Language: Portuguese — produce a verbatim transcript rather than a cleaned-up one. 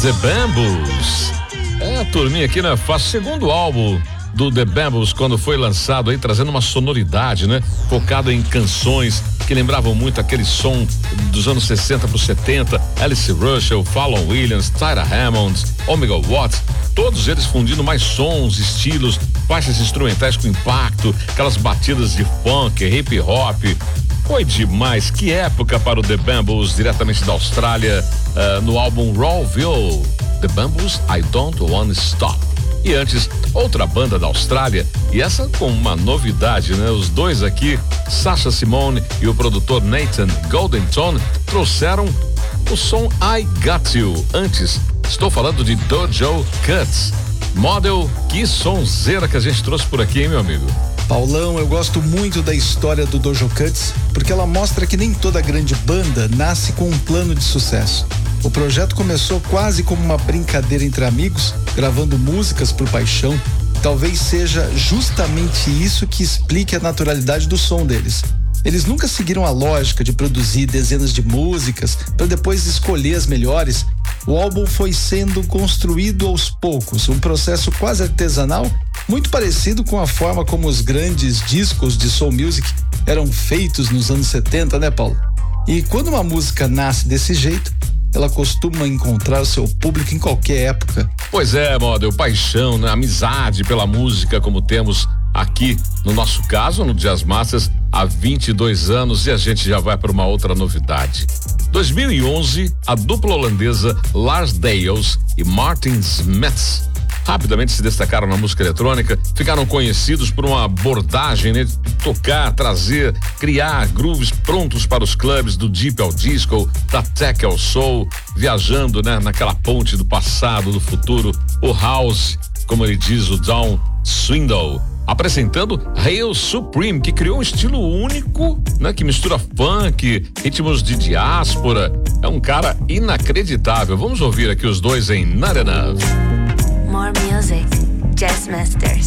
The Bamboos. É, a turminha aqui, né? Faz segundo álbum do The Bamboos quando foi lançado aí, trazendo uma sonoridade, né? Focada em canções que lembravam muito aquele som dos anos sessenta para os setenta, Alice Russell, Fallon Williams, Tyra Hammond, Omega Watts, todos eles fundindo mais sons, estilos, faixas instrumentais com impacto, aquelas batidas de funk, hip hop. Foi demais, que época para o The Bamboos, diretamente da Austrália, uh, no álbum Rawville, The Bamboos, I Don't Wanna Stop. E antes, outra banda da Austrália, e essa com uma novidade, né? Os dois aqui, Sasha Simone e o produtor Nathan Goldenton, trouxeram o som I Got You. Antes, estou falando de Dojo Cuts. Model, que sonzeira que a gente trouxe por aqui, hein, meu amigo? Paulão, eu gosto muito da história do Dojo Cuts, porque ela mostra que nem toda grande banda nasce com um plano de sucesso. O projeto começou quase como uma brincadeira entre amigos, gravando músicas por paixão. Talvez seja justamente isso que explique a naturalidade do som deles. Eles nunca seguiram a lógica de produzir dezenas de músicas para depois escolher as melhores. O álbum foi sendo construído aos poucos, um processo quase artesanal, muito parecido com a forma como os grandes discos de soul music eram feitos nos anos setenta, né, Paulo? E quando uma música nasce desse jeito, ela costuma encontrar o seu público em qualquer época. Pois é, Model, paixão, né? Amizade pela música, como temos aqui no nosso caso, no Jazz Masters, há vinte e dois anos, e a gente já vai para uma outra novidade. dois mil e onze, a dupla holandesa Lars Dales e Martin Smets rapidamente se destacaram na música eletrônica, ficaram conhecidos por uma abordagem, né, de tocar, trazer, criar grooves prontos para os clubes, do deep ao disco, da tech ao soul, viajando, né, naquela ponte do passado, do futuro, o house, como ele diz, o Down Swindle, apresentando Hail Supreme, que criou um estilo único, né, que mistura funk, ritmos de diáspora. É um cara inacreditável. Vamos ouvir aqui os dois em Not Enough. More music, Jazz Masters.